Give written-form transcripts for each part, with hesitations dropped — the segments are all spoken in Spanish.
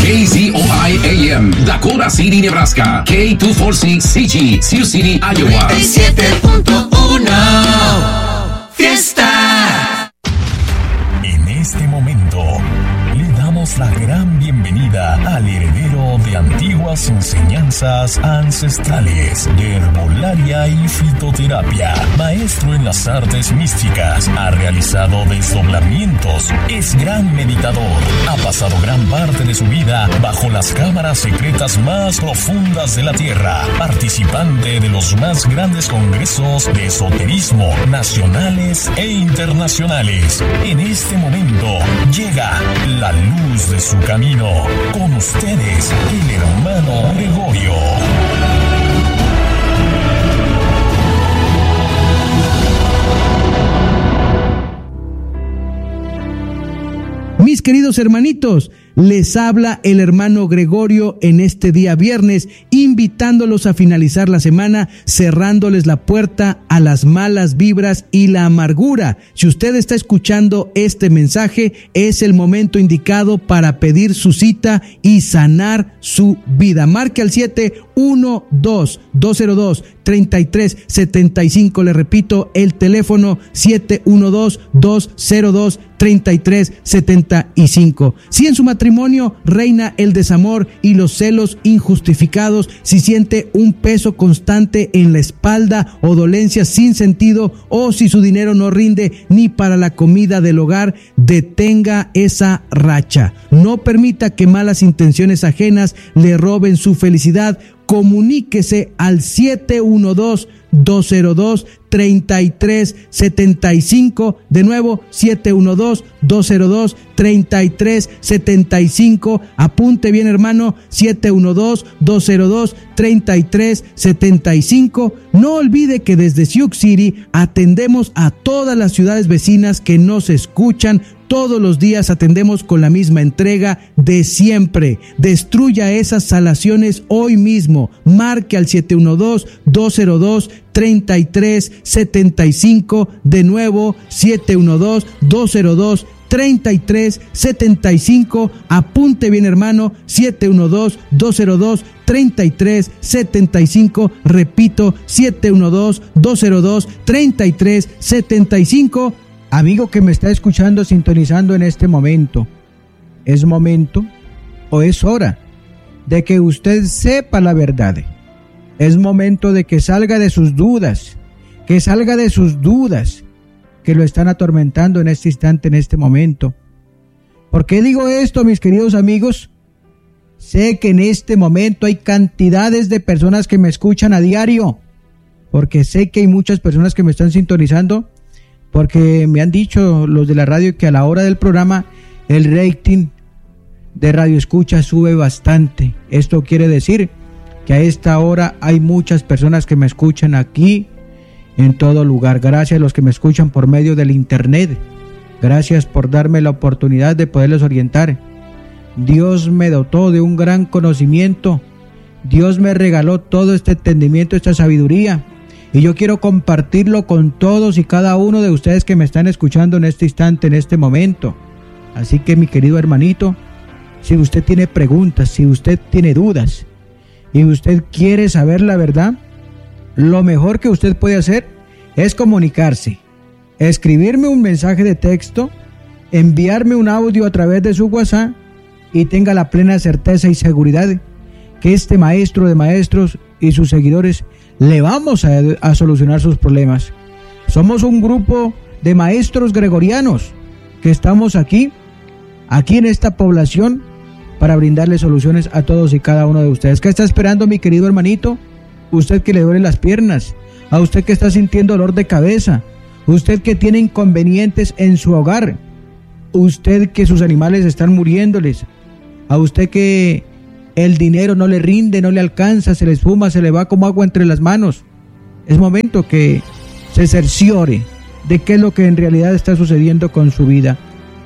KZOI AM, Dakota City, Nebraska. K246CG, Sioux City, Iowa. 97.1 Fiesta. En este momento le damos la gran bienvenida al heredero de antiguas enseñanzas ancestrales de herbolaria y fitoterapia, maestro en las artes místicas, ha realizado desdoblamientos, es gran meditador, ha pasado gran parte de su vida bajo las cámaras secretas más profundas de la tierra, participante de los más grandes congresos de esoterismo nacionales e internacionales. En este momento llega la luz de su camino. Con ustedes, el hermano Gregorio. Mis queridos hermanitos, les habla el hermano Gregorio en este día viernes, invitándolos a finalizar la semana, cerrándoles la puerta a las malas vibras y la amargura. Si usted está escuchando este mensaje, es el momento indicado para pedir su cita y sanar su vida. Marque al 712-202-3375. Le repito, el teléfono 712-202-3375. Si en su matrimonio reina el desamor y los celos injustificados, si siente un peso constante en la espalda o dolencias sin sentido, o si su dinero no rinde ni para la comida del hogar, detenga esa racha. No permita que malas intenciones ajenas le roben su felicidad. Comuníquese al 712-202-3375. De nuevo, 712-202-3375. Apunte bien, hermano, 712-202-3375. No olvide que desde Sioux City atendemos a todas las ciudades vecinas que nos escuchan. Todos los días atendemos con la misma entrega de siempre. Destruya esas salaciones hoy mismo. Marque al 712-202-3375. De nuevo, 712-202-3375. Apunte bien, hermano, 712-202-3375. Repito, 712-202-3375. Amigo que me está escuchando, sintonizando en este momento, ¿es momento o es hora de que usted sepa la verdad? Es momento de que salga de sus dudas, que lo están atormentando en este instante, en este momento. ¿Por qué digo esto, mis queridos amigos? Sé que en este momento hay cantidades de personas que me escuchan a diario, porque sé que hay muchas personas que me están sintonizando, porque me han dicho los de la radio que a la hora del programa el rating de radio escucha sube bastante. Esto quiere decir que a esta hora hay muchas personas que me escuchan aquí en todo lugar. Gracias a los que me escuchan por medio del internet. Gracias por darme la oportunidad de poderles orientar. Dios me dotó de un gran conocimiento. Dios me regaló todo este entendimiento, esta sabiduría. Y yo quiero compartirlo con todos y cada uno de ustedes que me están escuchando en este instante, en este momento. Así que, mi querido hermanito, si usted tiene preguntas, si usted tiene dudas y usted quiere saber la verdad, lo mejor que usted puede hacer es comunicarse, escribirme un mensaje de texto, enviarme un audio a través de su WhatsApp y tenga la plena certeza y seguridad que este maestro de maestros y sus seguidores le vamos a solucionar sus problemas. Somos un grupo de maestros gregorianos que estamos aquí en esta población para brindarle soluciones a todos y cada uno de ustedes. ¿Qué está esperando, mi querido hermanito? Usted que le duele las piernas, a usted que está sintiendo dolor de cabeza, usted que tiene inconvenientes en su hogar, usted que sus animales están muriéndoles, a usted que el dinero no le rinde, no le alcanza, se le esfuma, se le va como agua entre las manos. Es momento que se cerciore de qué es lo que en realidad está sucediendo con su vida.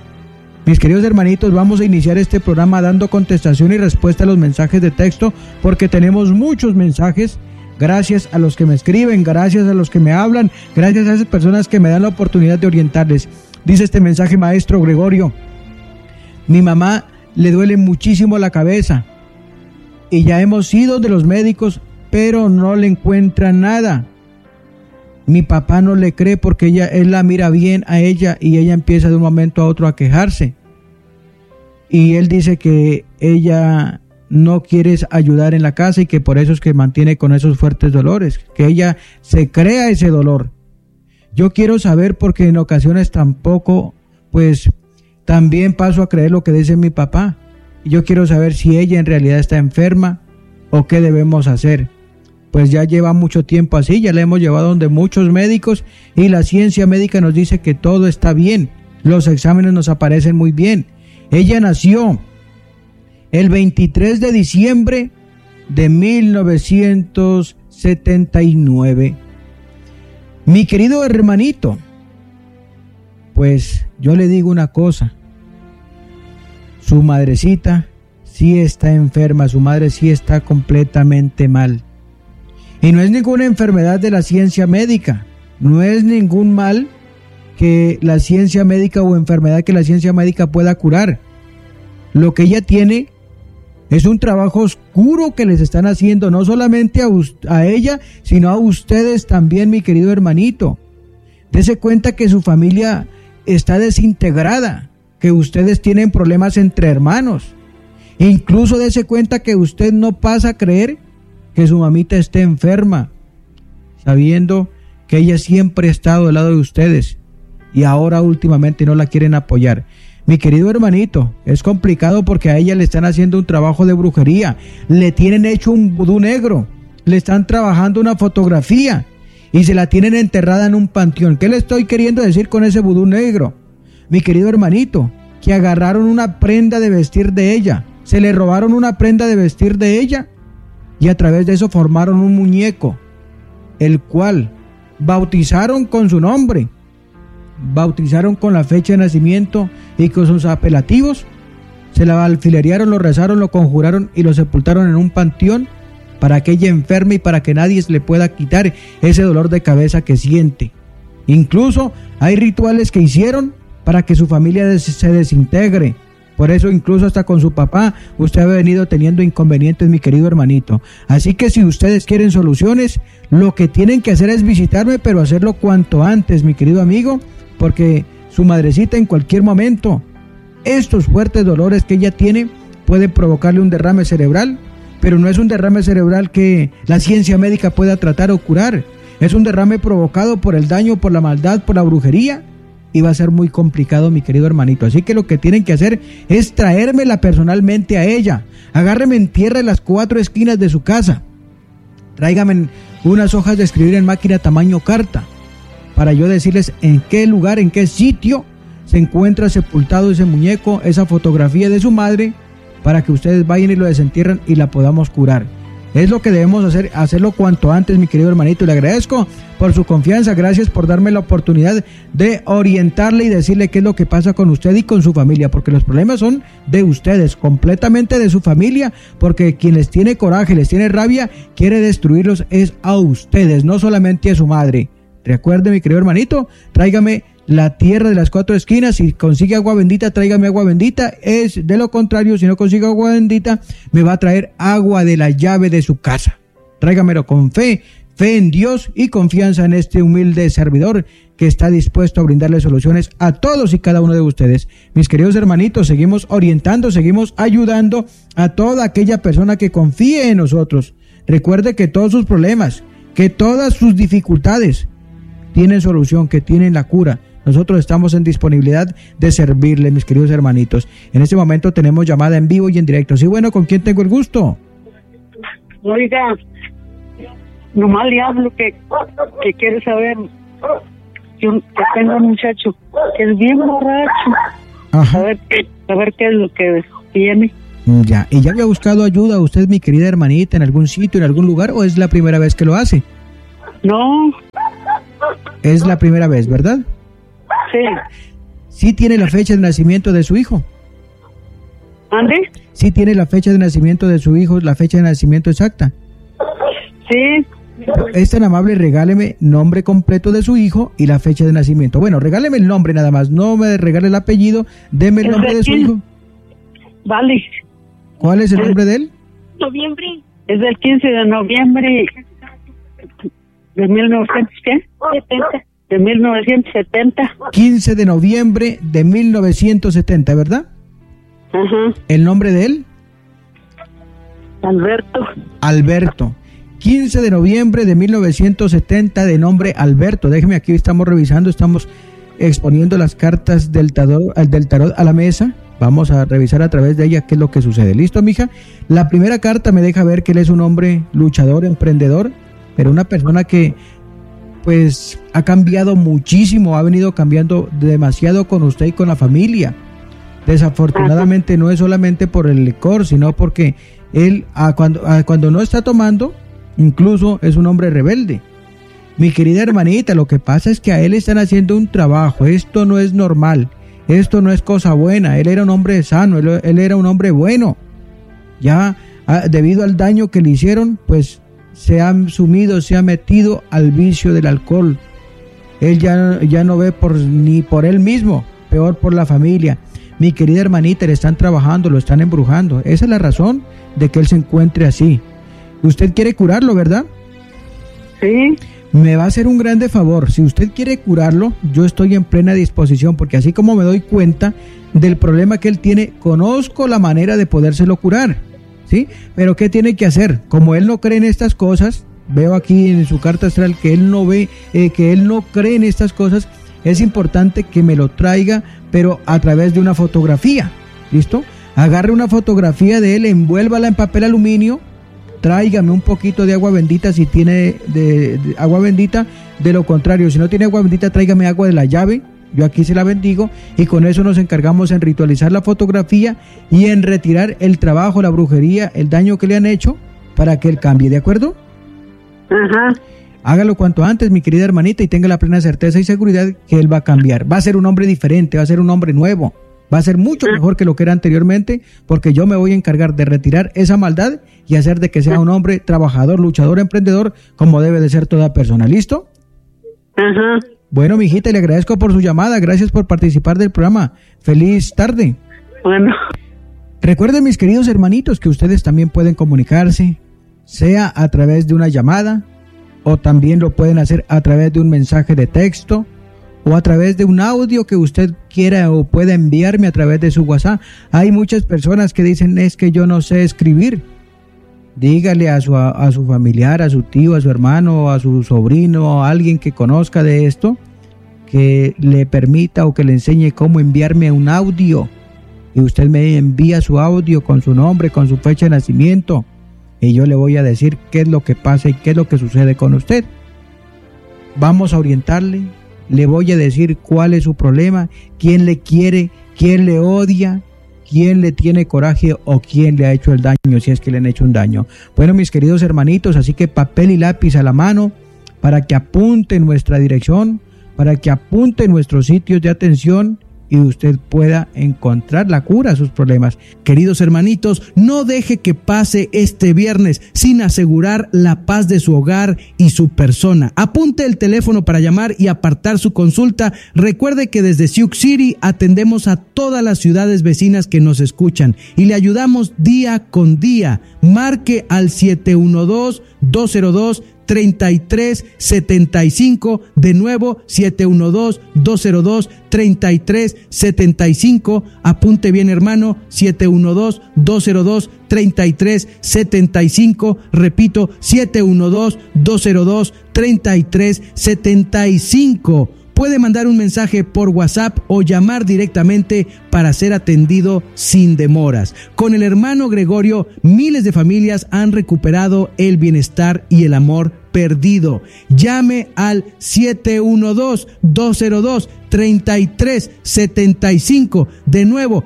Mis queridos hermanitos, vamos a iniciar este programa dando contestación y respuesta a los mensajes de texto, porque tenemos muchos mensajes. Gracias a los que me escriben, gracias a los que me hablan, gracias a esas personas que me dan la oportunidad de orientarles. Dice este mensaje, maestro Gregorio: mi mamá le duele muchísimo la cabeza. Y ya hemos ido de los médicos, pero no le encuentran nada. Mi papá no le cree porque él la mira bien a ella y ella empieza de un momento a otro a quejarse. Y él dice que ella no quiere ayudar en la casa y que por eso es que mantiene con esos fuertes dolores, que ella se crea ese dolor. Yo quiero saber porque en ocasiones tampoco, pues también paso a creer lo que dice mi papá. Y yo quiero saber si ella en realidad está enferma o qué debemos hacer. Pues ya lleva mucho tiempo así, ya la hemos llevado donde muchos médicos y la ciencia médica nos dice que todo está bien. Los exámenes nos aparecen muy bien. Ella nació el 23 de diciembre de 1979. Mi querido hermanito, pues yo le digo una cosa. Su madrecita sí está enferma, su madre sí está completamente mal. Y no es ninguna enfermedad de la ciencia médica, no es ningún mal que la ciencia médica o enfermedad que la ciencia médica pueda curar. Lo que ella tiene es un trabajo oscuro que les están haciendo, no solamente a ella, sino a ustedes también, mi querido hermanito. Dese cuenta que su familia está desintegrada, que ustedes tienen problemas entre hermanos. Incluso dese cuenta que usted no pasa a creer que su mamita esté enferma, sabiendo que ella siempre ha estado al lado de ustedes y ahora últimamente no la quieren apoyar. Mi querido hermanito, es complicado porque a ella le están haciendo un trabajo de brujería, le tienen hecho un vudú negro, le están trabajando una fotografía y se la tienen enterrada en un panteón. ¿Qué le estoy queriendo decir con ese vudú negro? Mi querido hermanito, que agarraron una prenda de vestir de ella, se le robaron una prenda de vestir de ella y a través de eso formaron un muñeco, el cual bautizaron con su nombre, bautizaron con la fecha de nacimiento y con sus apelativos, se la alfilerearon, lo rezaron, lo conjuraron y lo sepultaron en un panteón para que ella enferme y para que nadie le pueda quitar ese dolor de cabeza que siente. Incluso hay rituales que hicieron para que su familia se desintegre. Por eso incluso hasta con su papá usted ha venido teniendo inconvenientes, mi querido hermanito. Así que si ustedes quieren soluciones, lo que tienen que hacer es visitarme, pero hacerlo cuanto antes, mi querido amigo, porque su madrecita en cualquier momento, estos fuertes dolores que ella tiene pueden provocarle un derrame cerebral, pero no es un derrame cerebral que la ciencia médica pueda tratar o curar. Es un derrame provocado por el daño, por la maldad, por la brujería, y va a ser muy complicado, mi querido hermanito. Así que lo que tienen que hacer es traérmela personalmente a ella. Agárreme en tierra en las 4 esquinas de su casa. Tráigame unas hojas de escribir en máquina tamaño carta, para yo decirles en qué lugar, en qué sitio se encuentra sepultado ese muñeco, esa fotografía de su madre, para que ustedes vayan y lo desentierren y la podamos curar. Es lo que debemos hacer, hacerlo cuanto antes, mi querido hermanito. Le agradezco por su confianza, gracias por darme la oportunidad de orientarle y decirle qué es lo que pasa con usted y con su familia, porque los problemas son de ustedes, completamente de su familia, porque quien les tiene coraje, les tiene rabia, quiere destruirlos es a ustedes, no solamente a su madre. Recuerde, mi querido hermanito, tráigame la tierra de las 4 esquinas. Si consigue agua bendita, tráigame agua bendita. Es de lo contrario, si no consigo agua bendita, me va a traer agua de la llave de su casa. Tráigamelo con fe en Dios y confianza en este humilde servidor que está dispuesto a brindarle soluciones a todos y cada uno de ustedes. Mis queridos hermanitos, seguimos orientando, seguimos ayudando a toda aquella persona que confíe en nosotros. Recuerde que todos sus problemas, que todas sus dificultades tienen solución, que tienen la cura. Nosotros estamos en disponibilidad de servirle, mis queridos hermanitos. En este momento tenemos llamada en vivo y en directo. Sí, bueno, ¿con quién tengo el gusto? Oiga, nomás le hablo que quiere saber. Yo tengo un muchacho que es bien borracho. Ajá. A ver qué es lo que tiene. Ya, ¿y ya había buscado ayuda usted, mi querida hermanita, en algún sitio, en algún lugar, o es la primera vez que lo hace? No. Es la primera vez, ¿verdad? Sí. ¿Sí tiene la fecha de nacimiento de su hijo? ¿Ande? ¿Sí tiene la fecha de nacimiento de su hijo, la fecha de nacimiento exacta? Sí. Es tan amable, regáleme nombre completo de su hijo y la fecha de nacimiento. Bueno, regáleme el nombre nada más, no me regale el apellido, deme el nombre de su hijo. Vale. ¿Cuál es el nombre de él? Noviembre. Es del 15 de noviembre de 1970. De 1970. 15 de noviembre de 1970, ¿verdad? Ajá. ¿El nombre de él? Alberto. Alberto. 15 de noviembre de 1970, de nombre Alberto. Déjeme, aquí estamos revisando, estamos exponiendo las cartas del tarot a la mesa. Vamos a revisar a través de ella qué es lo que sucede. ¿Listo, mija? La primera carta me deja ver que él es un hombre luchador, emprendedor, pero una persona que pues ha cambiado muchísimo, ha venido cambiando demasiado con usted y con la familia. Desafortunadamente no es solamente por el licor, sino porque él cuando no está tomando, incluso es un hombre rebelde. Mi querida hermanita, lo que pasa es que a él están haciendo un trabajo. Esto no es normal, esto no es cosa buena. Él era un hombre sano, él era un hombre bueno. Ya debido al daño que le hicieron, pues se ha sumido, se ha metido al vicio del alcohol. Él ya no ve ni por él mismo, peor por la familia. Mi querida hermanita, le están trabajando, lo están embrujando. Esa es la razón de que él se encuentre así. Usted quiere curarlo, ¿verdad? Sí. Me va a hacer un grande favor. Si usted quiere curarlo, yo estoy en plena disposición, porque así como me doy cuenta del problema que él tiene, conozco la manera de podérselo curar, ¿sí? Pero ¿qué tiene que hacer? Como él no cree en estas cosas, veo aquí en su carta astral que él no cree en estas cosas, es importante que me lo traiga, pero a través de una fotografía. ¿Listo? Agarre una fotografía de él, envuélvala en papel aluminio, tráigame un poquito de agua bendita si tiene de agua bendita. De lo contrario, si no tiene agua bendita, tráigame agua de la llave. Yo aquí se la bendigo y con eso nos encargamos en ritualizar la fotografía y en retirar el trabajo, la brujería, el daño que le han hecho para que él cambie, ¿de acuerdo? Ajá. Hágalo cuanto antes, mi querida hermanita, y tenga la plena certeza y seguridad que él va a cambiar. Va a ser un hombre diferente, va a ser un hombre nuevo, va a ser mucho mejor que lo que era anteriormente, porque yo me voy a encargar de retirar esa maldad y hacer de que sea un hombre trabajador, luchador, emprendedor, como debe de ser toda persona. ¿Listo? Ajá. Bueno, mijita, le agradezco por su llamada, gracias por participar del programa. Feliz tarde. Bueno. Recuerden, mis queridos hermanitos, que ustedes también pueden comunicarse, sea a través de una llamada, o también lo pueden hacer a través de un mensaje de texto, o a través de un audio que usted quiera o pueda enviarme a través de su WhatsApp. Hay muchas personas que dicen, es que yo no sé escribir. Dígale a su familiar, a su tío, a su hermano, a su sobrino, a alguien que conozca de esto, que le permita o que le enseñe cómo enviarme un audio. Y usted me envía su audio con su nombre, con su fecha de nacimiento, y yo le voy a decir qué es lo que pasa y qué es lo que sucede con usted. Vamos a orientarle, le voy a decir cuál es su problema, quién le quiere, quién le odia, quién le tiene coraje o quién le ha hecho el daño, si es que le han hecho un daño. Bueno, mis queridos hermanitos, así que papel y lápiz a la mano para que apunte nuestra dirección, para que apunte nuestros sitios de atención y usted pueda encontrar la cura a sus problemas. Queridos hermanitos, no deje que pase este viernes sin asegurar la paz de su hogar y su persona. Apunte el teléfono para llamar y apartar su consulta. Recuerde que desde Sioux City atendemos a todas las ciudades vecinas que nos escuchan y le ayudamos día con día. Marque al 712-202-3375, de nuevo 712-202-3375, apunte bien hermano, 712-202-3375, repito, 712-202-3375. Puede mandar un mensaje por WhatsApp o llamar directamente para ser atendido sin demoras. Con el hermano Gregorio, miles de familias han recuperado el bienestar y el amor perdido. Llame al 712-202-3375. De nuevo,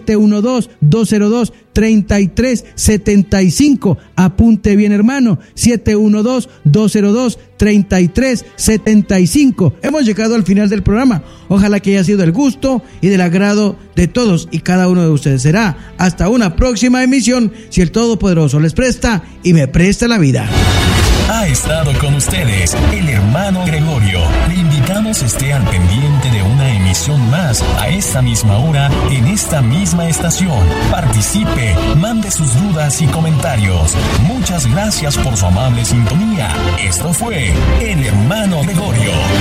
712-202-3375. Apunte bien, hermano, 712-202-3375. Hemos llegado al final del programa. Ojalá que haya sido del gusto y del agrado de todos y cada uno de ustedes. Será hasta una próxima emisión, si el Todopoderoso les presta y me presta la vida. Ha estado con ustedes el hermano Gregorio. Le invitamos esté al pendiente de una emisión más a esta misma hora en esta misma estación. Participe, mande sus dudas y comentarios. Muchas gracias por su amable sintonía. Esto fue el hermano Gregorio.